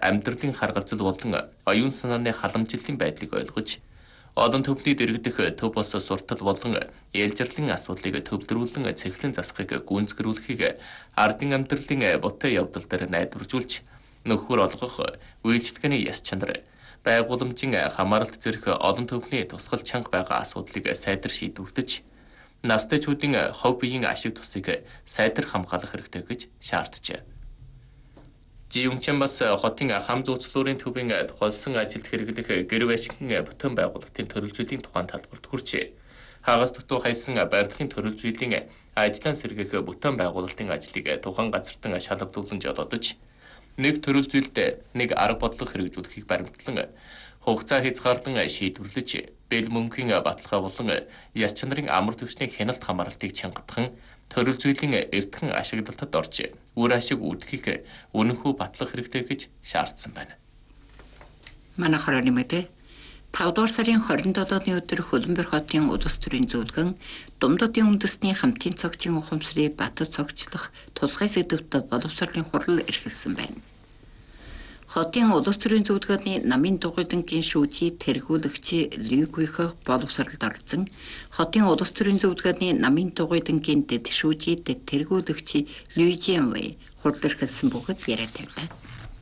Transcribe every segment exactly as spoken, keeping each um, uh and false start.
амьдралын харгалзал болон оюун санааны халамжилтын байдлыг ойлгож, олон төвний дэргэдэх төв бос суртал болон ээлжирлэн асуудлыг төвлөрүүлэн цэглэн засахыг гүйцэтгүүлэхийг ардын амьдралын бутай явдал дээр найдваржуулж, нөхөр олгох үйлчлэгээний яс чанар, байгууламжийн хамааралт зэрэг олон төвний тусгал чанга байгаа асуудлыг сайдар шийдвэрлэж, настайчуудын хов биеийн ашиг тусыг сайдар хамгаалах хэрэгтэй гэж шаарджээ. Жиюнчэн бас хотын хам зууцлуурын төвийн тухайлсан ажилд хэрэглэх гэр ашигын бүтээн байгуулалтын төрөл зүйлийн тухайн талбарт хүрчээ. Хагас дутуу хайсан барилгын төрөл зүйлийн ажлын сэргээх бүтээн байгуулалтын ажлыг тухайн газартан шалгадуулан жолоодож, нэг төрөл зүйлд нэг арга бодлого хэрэгжүүлэхийг баримтлан хугацаа хязгаарлан шийдвэрлэж, бэл мөнхийн баталгаа болон яс чанарын амар түвшний хяналт хамааралтыг чангадхан төрөл зүйлийн эртхэн ашиглалтад орж, үр ашиг үүдхийг үнэнхүү батлах хэрэгтэй гэж шаардсан байна. Манай хорооны мэдээ тавд дугаар сарын хорин долооны өдөр Хөлбөмбөр хотын улс төрийн зөвлөгөн Думдуудын үндэсний хамтын цогцын ухамсарыг батад цогцлох тусгай сэдвтэ боловсролын хурал эрхэлсэн байна. Хотын улс төрийн зөвлөгөөний намын дугуйлангийн шүүжий тэргүүлэгч Лүгүйх боловсролд орсон. Хотын улс төрийн зөвлөгөөний намын дугуйлангийн дэд шүүжий дэд тэргүүлэгч Лүжинвэй хурал эрхэлсэн бөгөөд яриа тавилаа.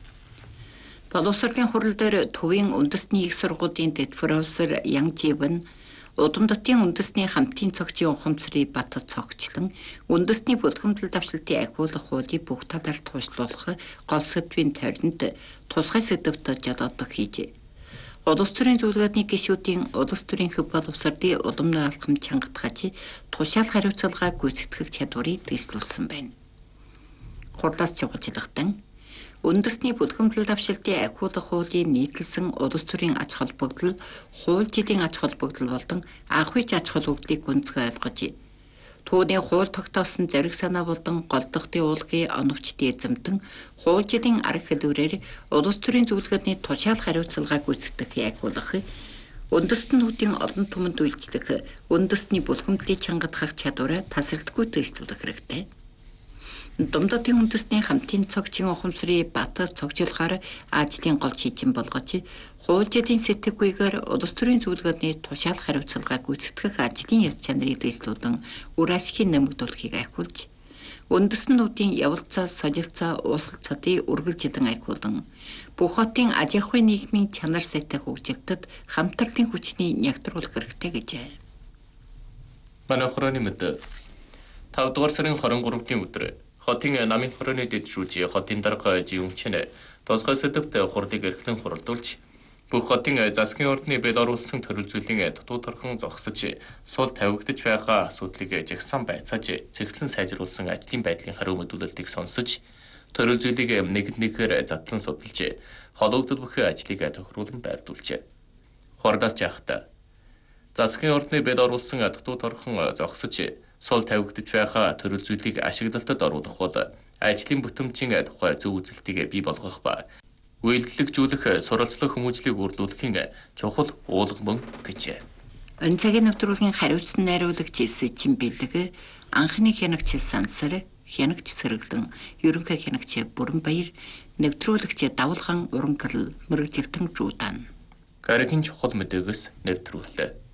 Боловсролын хурал дээр төвийн үндэсний их сургуулийн дэд профессор Ян Живэн Удамдатын үндэсний хамтын цогцын ухамсарыг батад цогцлон үндэсний бүлгэмдэл давшилтыг ахиулах хуулийг бүх талаар туушруулах гол сэдвийн тойронд тусгай сэдвт жолоодох хийжээ. Улс төрийн зөвлөгөөний гишүүдийн улс төрийн хөв боловсролын уламжлал алхам чангатгаж тушаал хариуцлага гүйцэтгэх чадварыг дэвшлүүлсэн байна. Хурлаас чухалчлагдан үндэсний бүлгэмдэл давшилтыг ахиулах хуулийн нийтлсэн улс төрийн ач холбогдол, хууль жилийн ач холбогдол болон анх үеч ач холбогдлыг гүнзгий ойлгож, түүний хууль тогтоосон зориг санаа болон голдохтын уулгын оновчдын эзэмтэн хууль жилийн арга хэлбэрээр улс төрийн зөвлөгөөний тушаал хариуцлага гүйцэтгэхийг ахиулах, үндэстнүүдийн олон түмэнд үйлчлэх, үндэсний бүлгэмдлийг чангатгах чадвараа тасралтгүй дэвшлүүлэх хэрэгтэй. Думдуудын үндэсний хамтын цогцын ухамсарыг батад цогцлохоор ажлын гол шийдвэр болгож, хууль жилийн сэтгэхүйгээр улс төрийн зөвлөгөөний тушаал хариуцлага гүйцэтгэх ажлын яс чанарыг дэвшлүүлэн үр ашигын нэмэгдүүлэхийг ахиулж, үндэстнүүдийн явалцаа, солилцоо, уулзалтын үргэлжилэн ахиулан, бүх хотын аж ахуйн нийгмийн чанар сайтай хөгжилтөд хамтарлын хүчний нягтруулах хэрэгтэй гэжээ. Манай хорооны мэдээ тавд дугаар сарын хорин гуравны өдөр хотын намын хорооны дэд шүүжий хотын дарга Жиюнчэн тусгай сэдвт хурлыг эрхлэн хуралдуулж, бүх хотын засгийн ордны бэл оруулсан төрөл зүйлийн дутуу торхон зогсож, сул тавигдж байгаа асуудлыг жагсаан байцааж цэглэн сайжруулсан ажлын байдлын хариу мэдүүлэлтийг сонсож, төрөл зүйлийг нэг нэгээр задлан судалж, холбогдол бүх ажлыг тохируулан байрлуулжээ. Хурлаас жаахта засгийн ордны бэл оруулсан дутуу торхон зогсож, сул тавигдж байгаа төрөл зүйлийг ашиглалтад оруулах бол ажлын бүтэмжийн тухай зөв үзэлтийг бий болгох ба үйлдэлжүүлэх суралцлах хүмүүжлийг үрдүүлэхийн чухал уулга мөн гэжээ. Энэ цагийн нэвтрүүлгийн хариуцсан найруулагч Эсэжин Бэлэг, анхны хянагч Сансар, хянагч Сэргэлэн, ерөнхий хянагч Бүрэнбаяр, нэвтрүүлэгч Давалхан Уранкарл, мэргэжилтэн Жуудан. Гаригийн чухал мэдээгээс нэвтрүүллээ.